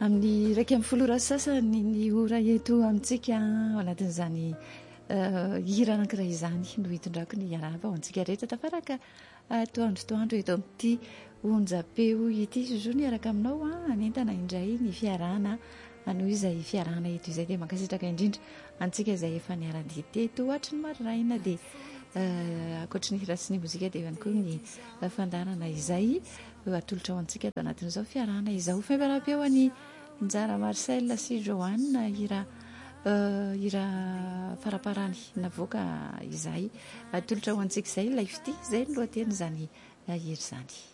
amin'ny raiky amin'ny folora sasany ny ora eto amintsika ao anatin'izany hira anankiray izany no hitondrako ny arahaba ao antsika rehetra tafaraka toandrotoandro eto amin'ity onjapeo ity zo ny araka aminao anentana indray ny fiarahana anoho izay fiarahana eto izay dia mankasitraka indrindra antsika izay efa niara-dite tohatry ny mariraina dia akoatry ny hira sy ny mozika dia ihany koa ny fandarana izay atolotra ao antsika to anatin'izao fiarahana izao fiambaram-peo any Njara Marcel sy Joanne hira faraparany navoaka izay atolotra ao antsika izay ilay fity izay ny lohateny izany hira izany.